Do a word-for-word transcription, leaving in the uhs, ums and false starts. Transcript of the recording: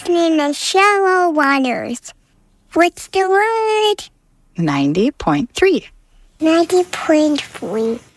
living in the shallow waters. What's the word? ninety point three. ninety point three.